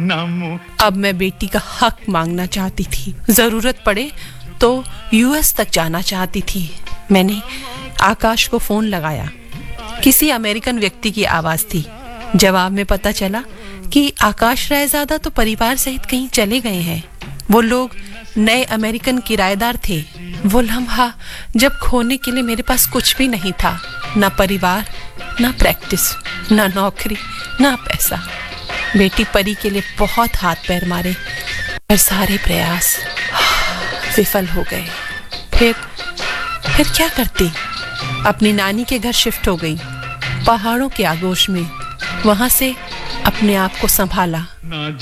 अब मैं बेटी का हक मांगना चाहती थी। जरूरत पड़े तो यूएस तक जाना चाहती थी। मैंने आकाश को फोन लगाया। किसी अमेरिकन व्यक्ति की आवाज थी। जवाब में पता चला कि आकाश रायजादा तो परिवार सहित कहीं चले गए हैं। वो लोग नए अमेरिकन किराएदार थे। वो लम्हा जब खोने के लिए मेरे पास कुछ भी नहीं था, ना परिवार, ना प्रैक्टिस, ना नौकरी, ना पैसा। बेटी परी के लिए बहुत हाथ पैर मारे, पर सारे प्रयास विफल हो गए। फिर क्या करती? अपनी नानी के घर शिफ्ट हो गई, पहाड़ों के आगोश में। वहां से अपने आप को संभाला।